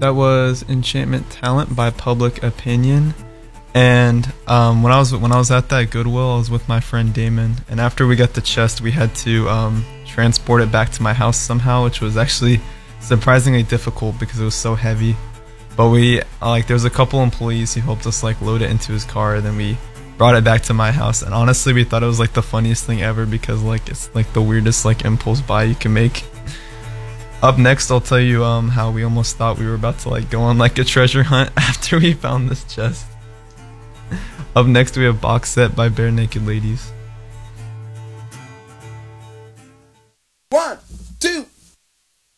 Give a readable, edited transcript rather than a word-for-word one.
That was Enchantment Talent by Public Opinion. And when I was at that Goodwill, I was with my friend Damon. And after we got the chest, we had to transport it back to my house somehow, which was actually surprisingly difficult because it was so heavy. But we there was a couple employees who helped us load it into his car. Then we brought it back to my house. And honestly, we thought it was the funniest thing ever because it's the weirdest impulse buy you can make. Up next, I'll tell you how we almost thought we were about to go on a treasure hunt after we found this chest. Up next, we have Box Set by Bare Naked Ladies.